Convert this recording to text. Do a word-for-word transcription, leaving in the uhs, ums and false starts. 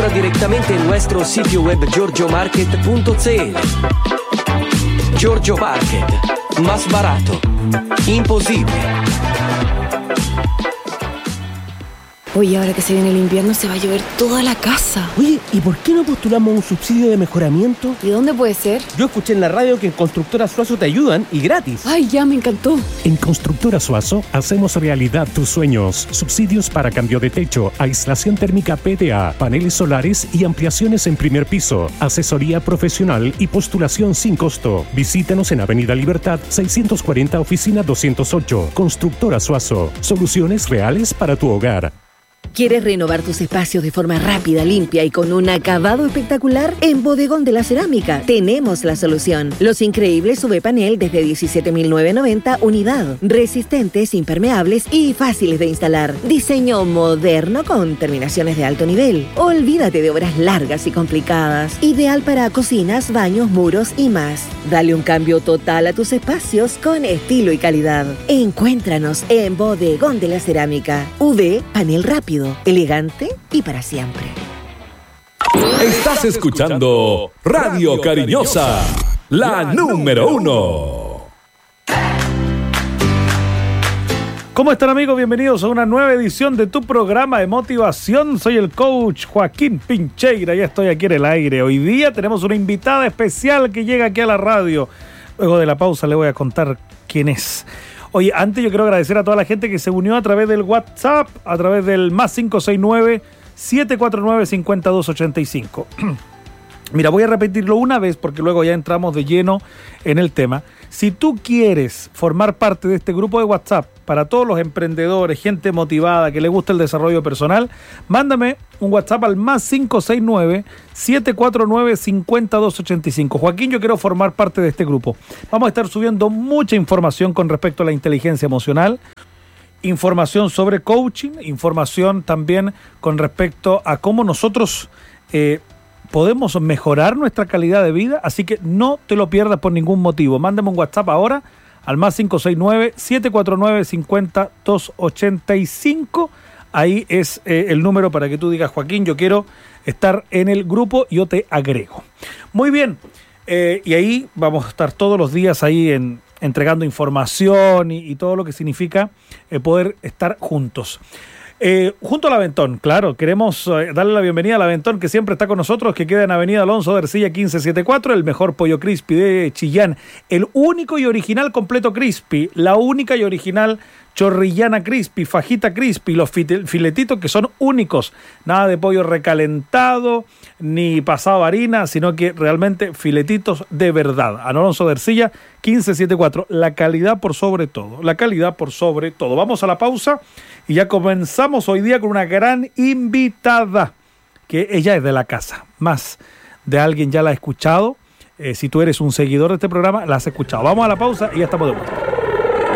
Directamente en nuestro sitio web giorgio market punto c l. Giorgio Market, más barato, imposible. Oye, ahora que se viene el invierno se va a llover toda la casa. Oye, ¿y por qué no postulamos un subsidio de mejoramiento? ¿Y dónde puede ser? Yo escuché en la radio que en Constructora Suazo te ayudan y gratis. Ay, ya me encantó. En Constructora Suazo hacemos realidad tus sueños. Subsidios para cambio de techo, aislación térmica P D A, paneles solares y ampliaciones en primer piso. Asesoría profesional y postulación sin costo. Visítanos en Avenida Libertad seiscientos cuarenta, oficina doscientos ocho. Constructora Suazo. Soluciones reales para tu hogar. ¿Quieres renovar tus espacios de forma rápida, limpia y con un acabado espectacular? En Bodegón de la Cerámica tenemos la solución. Los increíbles U V panel desde diecisiete mil novecientos noventa unidad. Resistentes, impermeables y fáciles de instalar. Diseño moderno con terminaciones de alto nivel. Olvídate de obras largas y complicadas. Ideal para cocinas, baños, muros y más. Dale un cambio total a tus espacios con estilo y calidad. Encuéntranos en Bodegón de la Cerámica. U V panel rápido, elegante y para siempre. Estás escuchando Radio Cariñosa, la número uno. ¿Cómo están, amigos? Bienvenidos a una nueva edición de tu programa de motivación. Soy el coach Joaquín Pincheira, ya estoy aquí en el aire. Hoy día tenemos una invitada especial que llega aquí a la radio. Luego de la pausa le voy a contar quién es. Oye, antes yo quiero agradecer a toda la gente que se unió a través del WhatsApp, a través del más cinco seis nueve, siete cuatro nueve, cinco dos ocho cinco. Mira, voy a repetirlo una vez porque luego ya entramos de lleno en el tema. Si tú quieres formar parte de este grupo de WhatsApp para todos los emprendedores, gente motivada, que le gusta el desarrollo personal, mándame un WhatsApp al más cinco seis nueve, siete cuatro nueve, cinco dos ocho cinco. Joaquín, yo quiero formar parte de este grupo. Vamos a estar subiendo mucha información con respecto a la inteligencia emocional, información sobre coaching, información también con respecto a cómo nosotros eh, podemos mejorar nuestra calidad de vida, así que no te lo pierdas por ningún motivo. Mándame un WhatsApp ahora al más cinco seis nueve, siete cuatro nueve, cinco dos ocho cinco. Ahí es eh, el número para que tú digas, Joaquín, yo quiero estar en el grupo, yo te agrego. Muy bien, eh, y ahí vamos a estar todos los días ahí en, entregando información y, y todo lo que significa eh, poder estar juntos. Eh, junto al Aventón, claro, queremos eh, darle la bienvenida al Aventón, que siempre está con nosotros, que queda en Avenida Alonso de Ercilla quince setenta y cuatro, el mejor pollo crispy de Chillán, el único y original completo crispy, la única y original chorrillana crispy, fajita crispy, los filetitos que son únicos, nada de pollo recalentado ni pasado a harina, sino que realmente filetitos de verdad. Alonso de Ercilla quince setenta y cuatro, la calidad por sobre todo, la calidad por sobre todo. Vamos a la pausa y ya comenzamos hoy día con una gran invitada, que ella es de la casa, más de alguien ya la ha escuchado. Eh, si tú eres un seguidor de este programa, la has escuchado. Vamos a la pausa y ya estamos de vuelta.